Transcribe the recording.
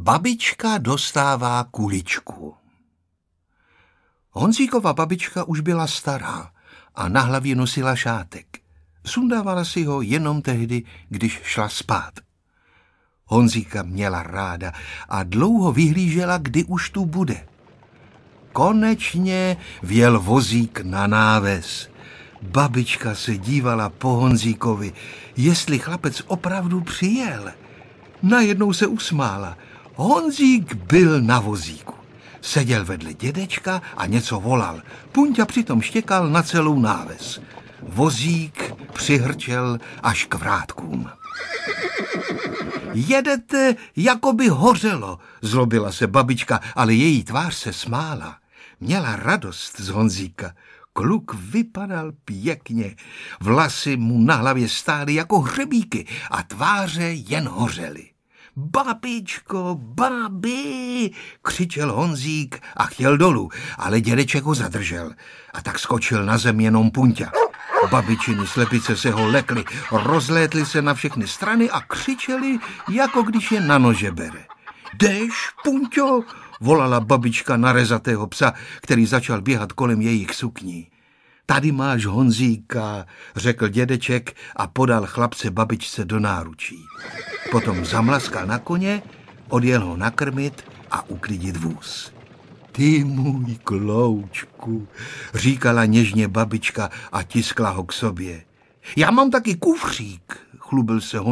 Babička dostává kuličku. Honzíkova babička už byla stará a na hlavě nosila šátek. Sundávala si ho jenom tehdy, když šla spát. Honzíka měla ráda a dlouho vyhlížela, kdy už tu bude. Konečně vjel vozík na náves. Babička se dívala po Honzíkovi, jestli chlapec opravdu přijel. Najednou se usmála. Honzík byl na vozíku. Seděl vedle dědečka a něco volal. Punťa přitom štěkal na celou náves. Vozík přihrčel až k vrátkům. Jedete, jako by hořelo, zlobila se babička, ale její tvář se smála. Měla radost z Honzíka. Kluk vypadal pěkně. Vlasy mu na hlavě stály jako hřebíky a tváře jen hořely. Babičko, babi, křičel Honzík a chtěl dolů, ale dědeček ho zadržel a tak skočil na zem jenom Punťa. Babičiny slepice se ho lekly, rozlétly se na všechny strany a křičeli, jako když je na nože bere. Jdeš, Punťo, volala babička na rezatého psa, který začal běhat kolem jejich sukní. Tady máš Honzíka, řekl dědeček a podal chlapce babičce do náručí. Potom zamlaskal na koně, odjel ho nakrmit a uklidit vůz. Ty můj kloučku, říkala něžně babička a tiskla ho k sobě. Já mám taky kufřík, chlubil se